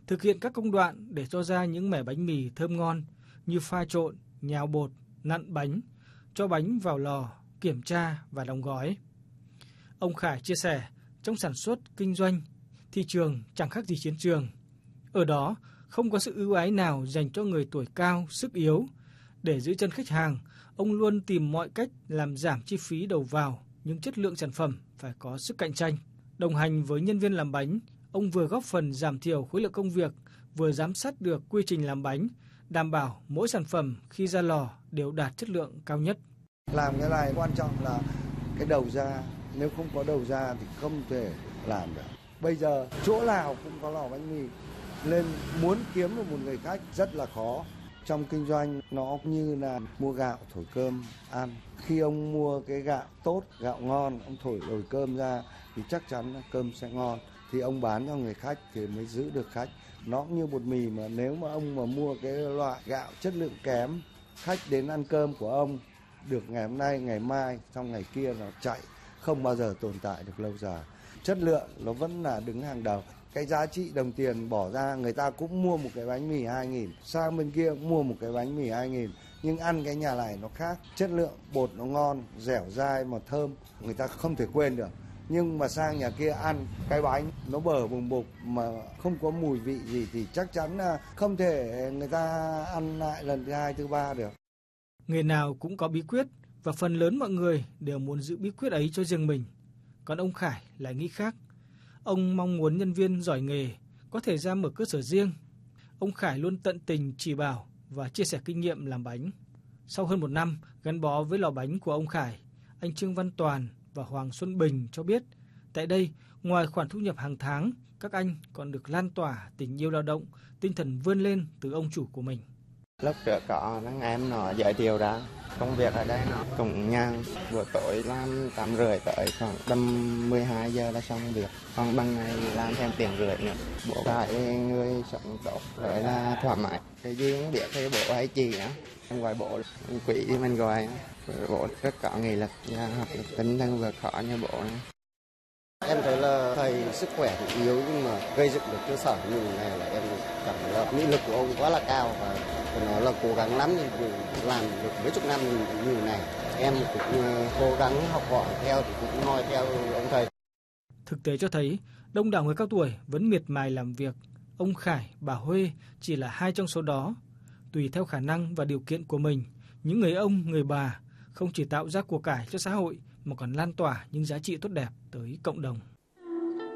thực hiện các công đoạn để cho ra những mẻ bánh mì thơm ngon như pha trộn, nhào bột, nặn bánh, cho bánh vào lò, kiểm tra và đóng gói. Ông Khải chia sẻ, trong sản xuất, kinh doanh, thị trường chẳng khác gì chiến trường. Ở đó không có sự ưu ái nào dành cho người tuổi cao, sức yếu. Để giữ chân khách hàng, ông luôn tìm mọi cách làm giảm chi phí đầu vào, nhưng chất lượng sản phẩm phải có sức cạnh tranh. Đồng hành với nhân viên làm bánh, ông vừa góp phần giảm thiểu khối lượng công việc, vừa giám sát được quy trình làm bánh, đảm bảo mỗi sản phẩm khi ra lò đều đạt chất lượng cao nhất. Làm cái này quan trọng là cái đầu ra, nếu không có đầu ra thì không thể làm được. Bây giờ chỗ nào cũng có lò bánh mì, nên muốn kiếm được một người khách rất là khó. Trong kinh doanh nó như là mua gạo thổi cơm ăn. Khi ông mua cái gạo tốt, gạo ngon, ông thổi nồi cơm ra thì chắc chắn là cơm sẽ ngon. Thì ông bán cho người khách thì mới giữ được khách. Nó cũng như bột mì mà nếu mà ông mà mua cái loại gạo chất lượng kém, khách đến ăn cơm của ông được ngày hôm nay, ngày mai, trong ngày kia nó chạy, không bao giờ tồn tại được lâu dài. Chất lượng nó vẫn là đứng hàng đầu. Cái giá trị đồng tiền bỏ ra, người ta cũng mua một cái bánh mì 2.000, sang bên kia cũng mua một cái bánh mì 2.000, nhưng ăn cái nhà này nó khác, chất lượng bột nó ngon, dẻo dai mà thơm, người ta không thể quên được. Nhưng mà sang nhà kia ăn cái bánh nó bở bùng bục mà không có mùi vị gì thì chắc chắn là không thể người ta ăn lại lần thứ hai, thứ ba được. Nghề nào cũng có bí quyết và phần lớn mọi người đều muốn giữ bí quyết ấy cho riêng mình. Còn ông Khải lại nghĩ khác. Ông mong muốn nhân viên giỏi nghề có thể ra mở cơ sở riêng. Ông Khải luôn tận tình chỉ bảo và chia sẻ kinh nghiệm làm bánh. Sau hơn 1 năm gắn bó với lò bánh của ông Khải, anh Trương Văn Toàn và Hoàng Xuân Bình cho biết, tại đây, ngoài khoản thu nhập hàng tháng, các anh còn được lan tỏa tình yêu lao động, tinh thần vươn lên từ ông chủ của mình. Lúc trước có anh em nó giới thiệu ra, công việc ở đây nó cũng nhàn, buổi tối làm 8:30 tới khoảng tầm 12 giờ là xong việc, còn ban ngày làm thêm tiếng rưỡi nữa. Bố phải người sống tốt, rồi là thoải mái, cái gì cũng biết thì bố hay chị á, em gọi bố quỷ mình gọi, bố rất có nghị lực và học tinh thần vượt khó như bố này. Em thấy là thầy sức khỏe thì yếu nhưng mà gây dựng được cơ sở như thế này là em cảm thấy là nghị lực của ông quá là cao và nó là cố gắng lắm thì làm được mấy chục năm như thế này. Em cũng cố gắng học hỏi theo thì cũng noi theo ông thầy. Thực tế cho thấy, đông đảo người cao tuổi vẫn miệt mài làm việc. Ông Khải, bà Huê chỉ là 2 trong số đó. Tùy theo khả năng và điều kiện của mình, những người ông, người bà không chỉ tạo ra của cải cho xã hội mà còn lan tỏa những giá trị tốt đẹp tới cộng đồng.